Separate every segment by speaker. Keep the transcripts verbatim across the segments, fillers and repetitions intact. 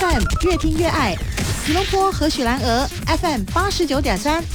Speaker 1: F M 越听越爱，吉隆坡和许兰俄 F M 八十九点三。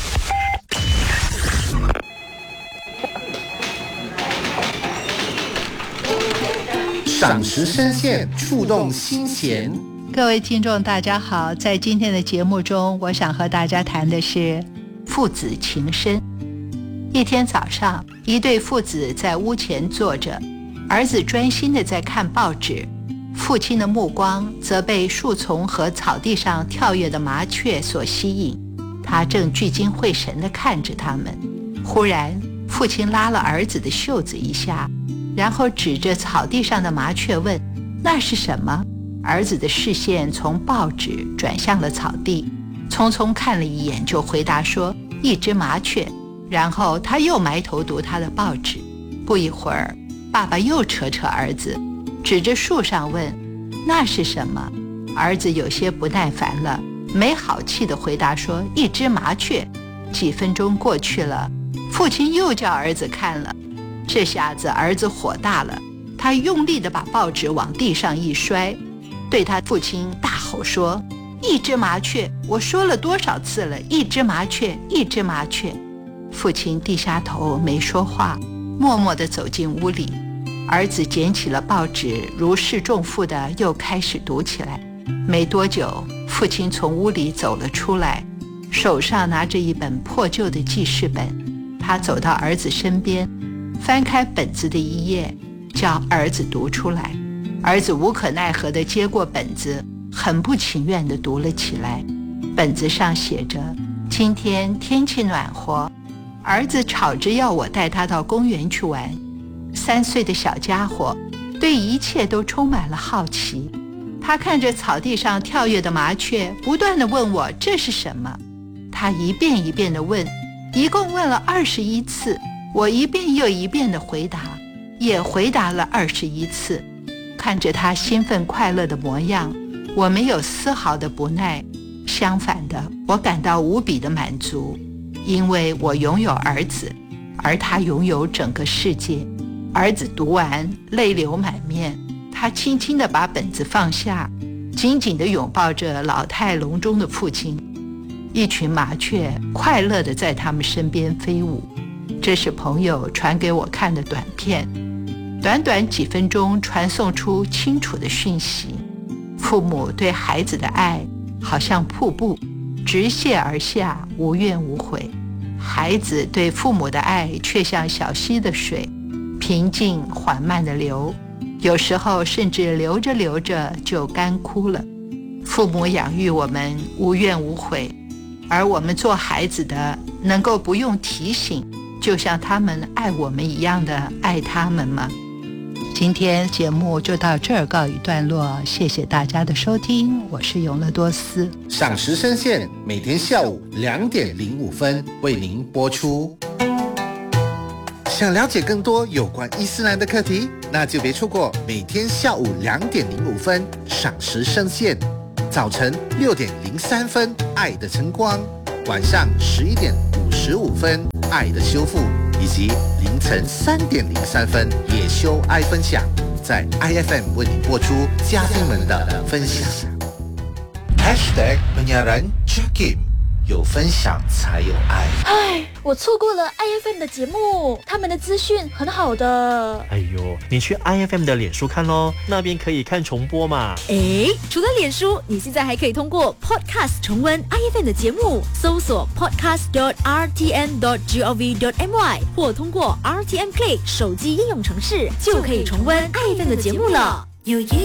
Speaker 2: 赏识深陷，触动心弦。
Speaker 3: 各位听众大家好，在今天的节目中，我想和大家谈的是父子情深。一天早上，一对父子在屋前坐着，儿子专心地在看报纸，父亲的目光则被树丛和草地上跳跃的麻雀所吸引，他正聚精会神地看着他们。忽然，父亲拉了儿子的袖子一下，然后指着草地上的麻雀问：“那是什么？”儿子的视线从报纸转向了草地，匆匆看了一眼就回答说：“一只麻雀。”然后他又埋头读他的报纸。不一会儿，爸爸又扯扯儿子，指着树上问：“那是什么？”儿子有些不耐烦了，没好气地回答说：“一只麻雀。”几分钟过去了，父亲又叫儿子看了。这下子儿子火大了，他用力地把报纸往地上一摔，对他父亲大吼说：“一只麻雀！我说了多少次了，一只麻雀，一只麻雀！”父亲低下头没说话，默默地走进屋里。儿子捡起了报纸，如释重负地又开始读起来。没多久，父亲从屋里走了出来，手上拿着一本破旧的记事本。他走到儿子身边，翻开本子的一页，叫儿子读出来。儿子无可奈何地接过本子，很不情愿地读了起来。本子上写着：“今天天气暖和，儿子吵着要我带他到公园去玩。三岁的小家伙对一切都充满了好奇，他看着草地上跳跃的麻雀，不断地问我这是什么。他一遍一遍地问，一共问了二十一次。我一遍又一遍地回答，也回答了二十一次。看着他兴奋快乐的模样，我没有丝毫的不耐，相反的，我感到无比的满足，因为我拥有儿子，而他拥有整个世界。儿子读完，泪流满面，他轻轻地把本子放下，紧紧地拥抱着老态龙钟的父亲。一群麻雀快乐地在他们身边飞舞。这是朋友传给我看的短片，短短几分钟传送出清楚的讯息。父母对孩子的爱好像瀑布，直泻而下，无怨无悔；孩子对父母的爱却像小溪的水，平静缓慢地流，有时候甚至流着流着就干枯了。父母养育我们无怨无悔，而我们做孩子的能够不用提醒，就像他们爱我们一样的爱他们吗？今天节目就到这儿告一段落，谢谢大家的收听，我是永乐多斯。
Speaker 2: 赏识深陷，每天下午两点零五分为您播出。想了解更多有关伊斯兰的课题，那就别错过每天下午两点零五分赏识深陷，早晨六点零三分爱的晨光，晚上十一点五十五分爱的修复，以及凌晨三点零三分也修爱分享，在 I F M 为你播出嘉宾们的分享。Hashtag penyiaran Jakim， 有分享才有爱。
Speaker 4: 唉，我错过了 I F M 的节目，他们的资讯很好的。
Speaker 5: 哎呦，你去 I F M 的脸书看咯，那边可以看重播嘛。
Speaker 4: 诶，除了脸书，你现在还可以通过 Podcast 重温 I F M 的节目，搜索 podcast dot r t n dot gov dot my 或通过 R T N Play 手机应用程式，就可以重温 I F M 的节目了。有